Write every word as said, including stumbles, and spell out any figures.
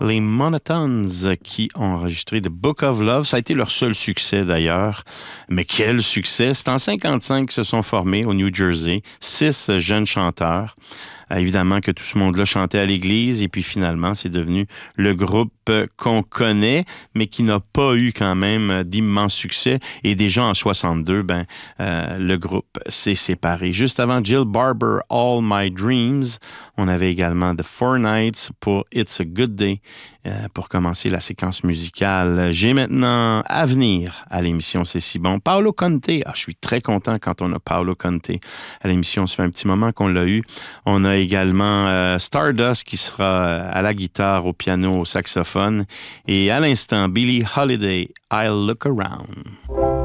les Monotones qui ont enregistré The Book of Love. Ça a été leur seul succès d'ailleurs. Mais quel succès! C'est en cinquante-cinq qu'ils se sont formés au New Jersey. Six jeunes chanteurs. Euh, évidemment que tout ce monde-là chantait à l'église et puis finalement, c'est devenu le groupe qu'on connaît, mais qui n'a pas eu quand même d'immenses succès. Et déjà en soixante-deux, ben, euh, le groupe s'est séparé. Juste avant Jill Barber, All My Dreams, on avait également The Four Nights pour It's a Good Day euh, pour commencer la séquence musicale. J'ai maintenant à venir à l'émission C'est si bon. Paolo Conte, ah, je suis très content quand on a Paolo Conte à l'émission. Ça fait un petit moment qu'on l'a eu. On a également euh, Stardust qui sera à la guitare, au piano, au saxophone. Et à l'instant, Billie Holiday, I'll Look Around.